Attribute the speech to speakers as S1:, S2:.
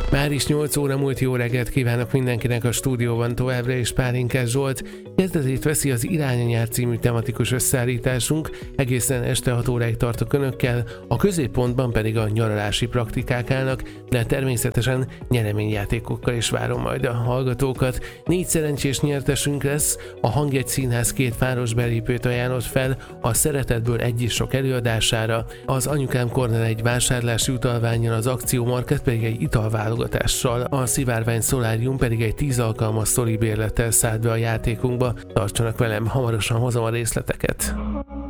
S1: Már is 8 óra múlt, jó reggelt kívánok mindenkinek, a stúdióban továbbra is Pálinkás Zsolt. Kezdetét veszi az Irány a nyár című tematikus összeállításunk, egészen este 6 óráig tartok önökkel, a középpontban pedig a nyaralási praktikák állnak, de természetesen nyereményjátékokkal is várom majd a hallgatókat. 4 szerencsés nyertesünk lesz, a Hangjegy Színház 2 városbelépőt ajánlott fel a Szeretetből egy is sok előadására, az Anyukám Kornel egy vásárlási utalvánnyal, az Akciómarket pedig egy italválogatással, a Szivárvány Szolárium pedig egy 10 alkalmas szoli bérlettel szállt be a játékunkba. Tartsanak velem, hamarosan hozom a részleteket.